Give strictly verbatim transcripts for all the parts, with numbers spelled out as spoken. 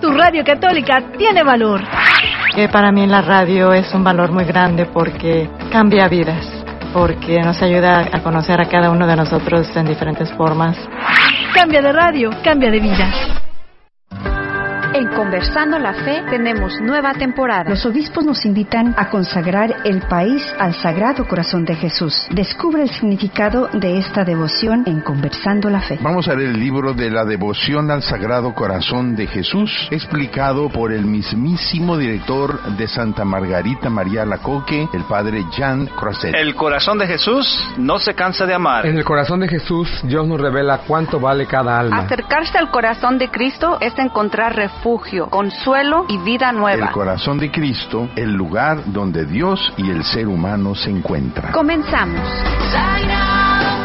Tu radio católica tiene valor. Que para mí la radio es un valor muy grande porque cambia vidas, porque nos ayuda a conocer a cada uno de nosotros en diferentes formas. Cambia de radio, cambia de vida. En Conversando la Fe tenemos nueva temporada. Los obispos nos invitan a consagrar el país al Sagrado Corazón de Jesús. Descubre el significado de esta devoción en Conversando la Fe. Vamos a leer el libro de la devoción al Sagrado Corazón de Jesús, explicado por el mismísimo director de Santa Margarita María Alacoque, el padre Jean Croiset. El corazón de Jesús no se cansa de amar. En el corazón de Jesús, Dios nos revela cuánto vale cada alma. Acercarse al corazón de Cristo es encontrar refugio, consuelo y vida nueva. El corazón de Cristo, el lugar donde Dios y el ser humano se encuentran. Comenzamos. Sagrado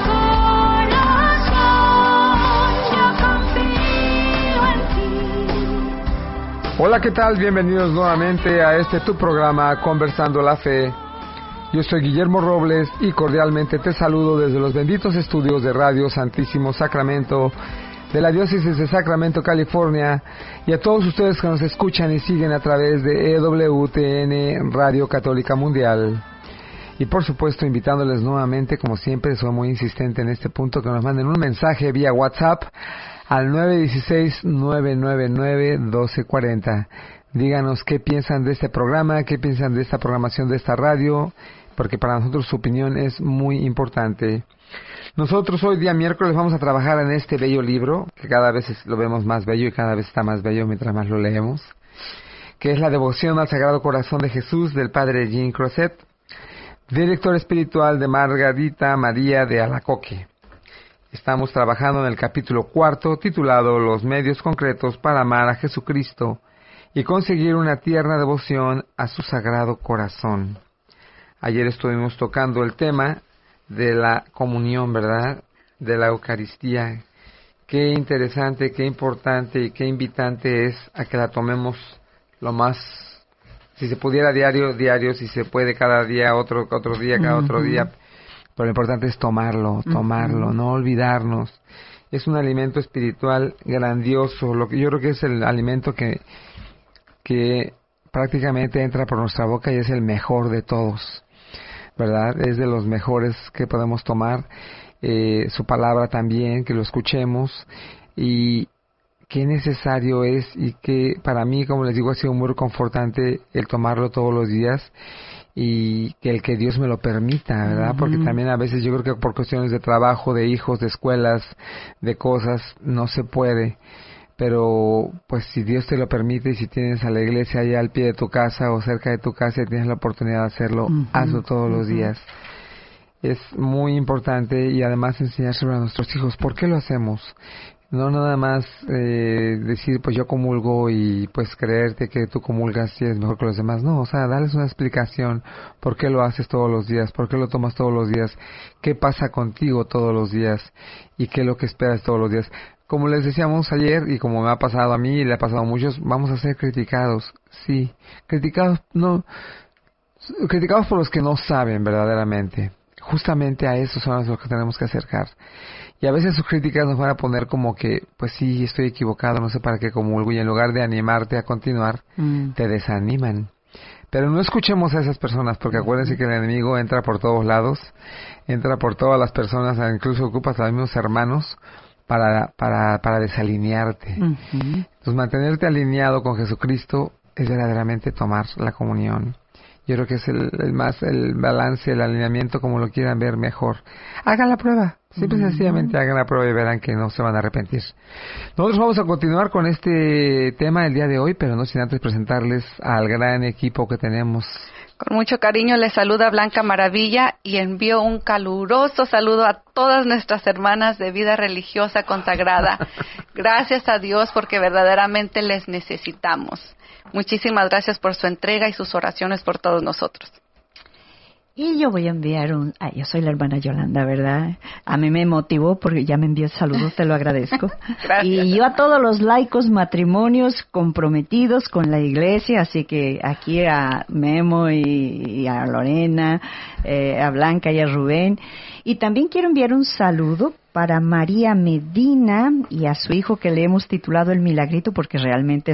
corazón, yo confío en ti. Hola, ¿qué tal? Bienvenidos nuevamente a este tu programa Conversando la Fe. Yo soy Guillermo Robles y cordialmente te saludo desde los benditos estudios de Radio Santísimo Sacramento de la Diócesis de Sacramento, California, y a todos ustedes que nos escuchan y siguen a través de E W T N Radio Católica Mundial. Y por supuesto, invitándoles nuevamente, como siempre, soy muy insistente en este punto, que nos manden un mensaje vía WhatsApp al nueve uno seis, nueve nueve nueve, uno dos cuatro cero. Díganos qué piensan de este programa, qué piensan de esta programación de esta radio, porque para nosotros su opinión es muy importante. Nosotros hoy día miércoles vamos a trabajar en este bello libro, que cada vez lo vemos más bello y cada vez está más bello mientras más lo leemos, que es la devoción al Sagrado Corazón de Jesús del padre Jean Croiset, director espiritual de Margarita María de Alacoque. Estamos trabajando en el capítulo cuarto, titulado Los medios concretos para amar a Jesucristo y conseguir una tierna devoción a su Sagrado Corazón. Ayer estuvimos tocando el tema de la comunión, ¿verdad? De la Eucaristía. Qué interesante, qué importante y qué invitante es a que la tomemos lo más, si se pudiera diario, diario, si se puede cada día, otro otro día, cada uh-huh. otro día. Pero lo importante es tomarlo, tomarlo, uh-huh. no olvidarnos. Es un alimento espiritual grandioso. Lo que yo creo que es el alimento que que prácticamente entra por nuestra boca y es el mejor de todos, ¿verdad? Es de los mejores que podemos tomar. Eh, su palabra también, que lo escuchemos, y qué necesario es, y que para mí, como les digo, ha sido muy reconfortante el tomarlo todos los días, y que el que Dios me lo permita, ¿verdad? Uh-huh. Porque también a veces yo creo que por cuestiones de trabajo, de hijos, de escuelas, de cosas, no se puede. Pero pues si Dios te lo permite, y si tienes a la iglesia allá al pie de tu casa o cerca de tu casa y tienes la oportunidad de hacerlo, uh-huh. hazlo todos uh-huh. los días. Es muy importante, y además enseñárselo a nuestros hijos. ¿Por qué lo hacemos? No nada más eh, decir, pues yo comulgo y pues creerte que tú comulgas y eres mejor que los demás. No, o sea, darles una explicación. ¿Por qué lo haces todos los días? ¿Por qué lo tomas todos los días? ¿Qué pasa contigo todos los días? ¿Y qué es lo que esperas todos los días? Como les decíamos ayer, y como me ha pasado a mí y le ha pasado a muchos, vamos a ser criticados. Sí, criticados, no, criticados por los que no saben verdaderamente. Justamente a esos son los que tenemos que acercar. Y a veces sus críticas nos van a poner como que, pues sí, estoy equivocado, no sé para qué comulgo, y en lugar de animarte a continuar, mm. te desaniman. Pero no escuchemos a esas personas, porque acuérdense que el enemigo entra por todos lados, entra por todas las personas, incluso ocupa a los mismos hermanos, para para para desalinearte. Uh-huh. Entonces, mantenerte alineado con Jesucristo es verdaderamente tomar la comunión. Yo creo que es el, el más, el balance, el alineamiento, como lo quieran ver mejor. Hagan la prueba. Simple y uh-huh. sencillamente hagan la prueba y verán que no se van a arrepentir. Nosotros vamos a continuar con este tema el día de hoy, pero no sin antes presentarles al gran equipo que tenemos. Con mucho cariño les saluda Blanca Maravilla y envío un caluroso saludo a todas nuestras hermanas de vida religiosa consagrada. Gracias a Dios, porque verdaderamente les necesitamos. Muchísimas gracias por su entrega y sus oraciones por todos nosotros. Y yo voy a enviar un... Ay, yo soy la hermana Yolanda, ¿verdad? A mí me motivó porque ya me envió saludos, te lo agradezco. Gracias. Y yo a todos los laicos matrimonios comprometidos con la iglesia, así que aquí a Memo y, y a Lorena, eh, a Blanca y a Rubén. Y también quiero enviar un saludo para María Medina y a su hijo, que le hemos titulado El Milagrito, porque realmente